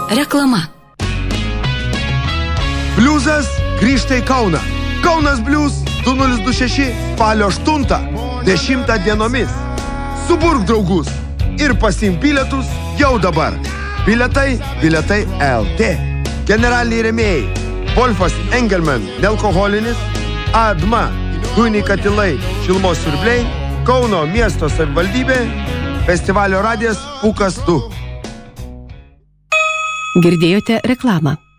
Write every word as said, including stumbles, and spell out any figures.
Reklama. Bliuzas grįžta į Kauną. Kaunas Bliuz du nulis du šeši spalio aštuntą dešimtą dienomis. Suburk draugus ir pasiimk bilietus jau dabar. Bilietai, bilietai L T. Generaliniai rėmėjai: Wolfas Engelman, nealkoholinis, Adma, dujiniai katilai, šilumos siurbliai, Kauno miesto savivaldybė, festivalio radijas Pūkas du. Girdėjote reklamą.